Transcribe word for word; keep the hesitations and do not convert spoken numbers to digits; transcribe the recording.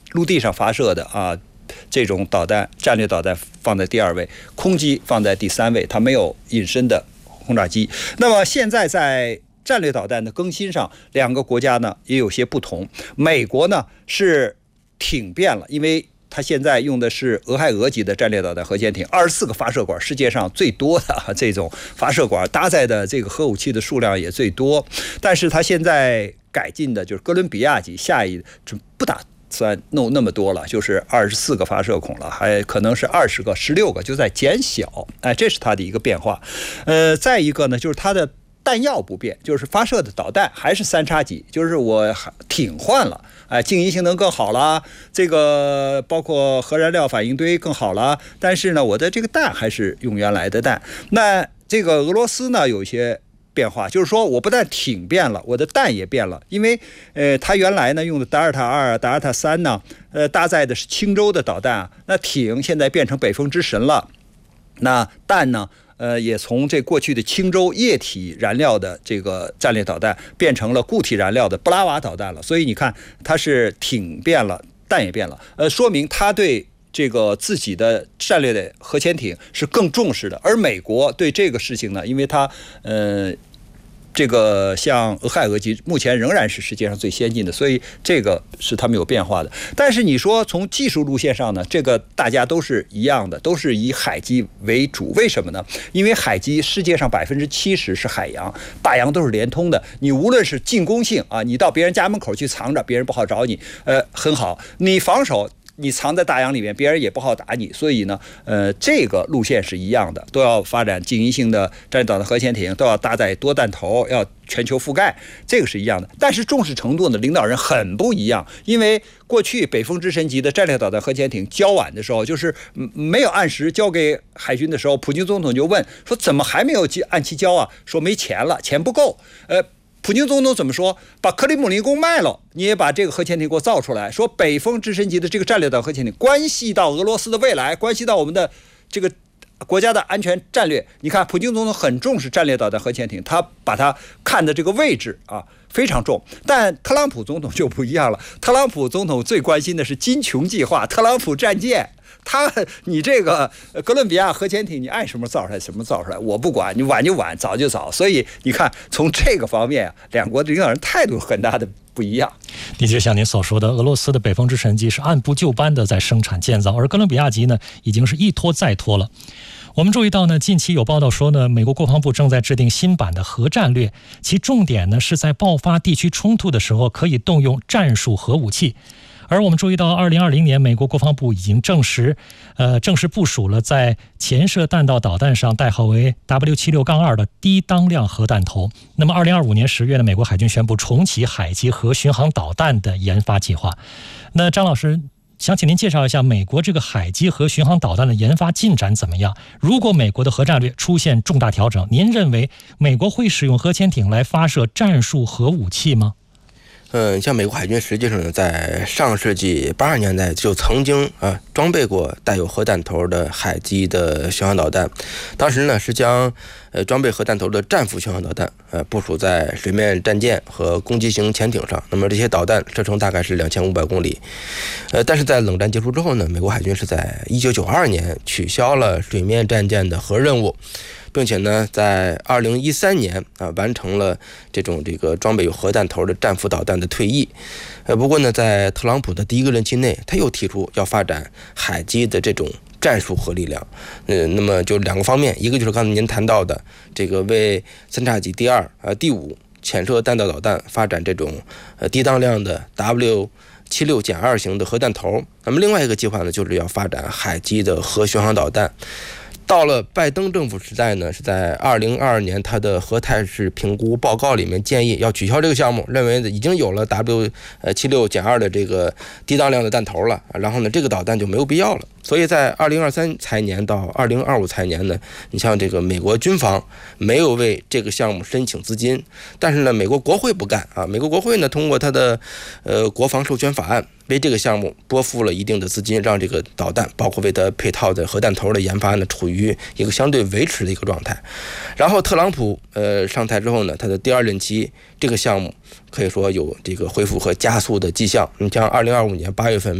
陆地上发射的啊，这种导弹战略导弹放在第二位，空机放在第三位，它没有隐身的轰炸机。那么现在在战略导弹的更新上，两个国家呢也有些不同。美国呢是挺变了，因为它现在用的是俄亥俄级的战略导弹核潜艇，二十四个发射管，世界上最多的这种发射管搭载的这个核武器的数量也最多。但是它现在改进的就是哥伦比亚级，下一不打算弄那么多了，就是二十四个发射孔了，还可能是二十个、十六个，就在减小。哎，这是它的一个变化。呃，再一个呢，就是它的弹药不变，就是发射的导弹还是三叉戟，就是我挺换了，哎，静音性能更好了，这个包括核燃料反应堆更好了，但是呢，我的这个弹还是用原来的弹。那这个俄罗斯呢，有些变化，就是说我不但挺变了，我的弹也变了，因为呃，它原来呢用的达尔塔二、达尔塔三呢，呃，搭载的是青州的导弹，那挺现在变成北风之神了，那弹呢？呃，也从这过去的青州液体燃料的这个战略导弹变成了固体燃料的布拉瓦导弹了，所以你看它是挺变了，弹也变了，呃，说明它对这个自己的战略的核潜艇是更重视的，而美国对这个事情呢，因为它呃。这个像俄亥俄级目前仍然是世界上最先进的，所以这个是他们有变化的。但是你说从技术路线上呢，这个大家都是一样的，都是以海基为主。为什么呢？因为海基世界上百分之七十是海洋，大洋都是连通的。你无论是进攻性啊，你到别人家门口去藏着，别人不好找你，呃，很好。你防守。你藏在大洋里面，别人也不好打你，所以呢，呃，这个路线是一样的，都要发展静音性的战略导弹核潜艇，都要搭载多弹头，要全球覆盖，这个是一样的。但是重视程度呢，领导人很不一样，因为过去北风之神级的战略导弹核潜艇交晚的时候，就是没有按时交给海军的时候，普京总统就问说，怎么还没有按期交啊？说没钱了，钱不够，呃。普京总统怎么说？把克里姆林宫卖了，你也把这个核潜艇给我造出来。说北风之神级的这个战略导弹核潜艇关系到俄罗斯的未来，关系到我们的这个国家的安全战略。你看，普京总统很重视战略导弹核潜艇，他把它看的这个位置啊非常重。但特朗普总统就不一样了，特朗普总统最关心的是金琼计划，特朗普战舰。他，你这个哥伦比亚核潜艇，你爱什么造出来什么造出来，我不管，你晚就晚，早就早。所以你看，从这个方面啊，两国的领导人态度很大的不一样。 的确，像您所说的，俄罗斯的北风之神级是按部就班的在生产建造，而哥伦比亚级呢，已经是一拖再拖了。我们注意到呢，近期有报道说呢，美国国防部正在制定新版的核战略，其重点呢是在爆发地区冲突的时候可以动用战术核武器。而我们注意到，二零二零年，美国国防部已经证实，呃，正式部署了在潜射弹道导弹上代号为 W 七六 二 的低当量核弹头。那么，二零二五年十月呢，美国海军宣布重启海基核巡航导弹的研发计划。那张老师，想请您介绍一下美国这个海基核巡航导弹的研发进展怎么样？如果美国的核战略出现重大调整，您认为美国会使用核潜艇来发射战术核武器吗？ 嗯，像美国海军实际上呢，在上世纪八十年代就曾经啊装备过带有核弹头的海基的巡航导弹。当时呢是将呃装备核弹头的战斧巡航导弹呃部署在水面战舰和攻击型潜艇上。那么这些导弹射程大概是两千五百公里。呃，但是在冷战结束之后呢，美国海军是在一九九二年取消了水面战舰的核任务。并且呢，在二零一三年啊，完成了这种这个装备有核弹头的战斧导弹的退役。呃，不过呢，在特朗普的第一个任期内，他又提出要发展海基的这种战术核力量。呃，那么就两个方面，一个就是刚才您谈到的这个为三叉戟第二啊、第五潜射弹道导弹发展这种呃低当量的 W 七六减二 型的核弹头。那么另外一个计划呢，就是要发展海基的核巡航导弹。到了拜登政府时代呢，是在二零二二年，他的核态势评估报告里面建议要取消这个项目，认为已经有了 W 呃七六减二的这个低当量的弹头了，然后呢，这个导弹就没有必要了。所以在二零二三财年到二零二五财年呢，你像这个美国军方没有为这个项目申请资金，但是呢，美国国会不干啊，美国国会呢通过他的呃国防授权法案，为这个项目拨付了一定的资金，让这个导弹包括为它配套的核弹头的研发呢，处于一个相对维持的一个状态。然后特朗普呃上台之后呢，他的第二任期这个项目可以说有这个恢复和加速的迹象。你像二零二五年八月份。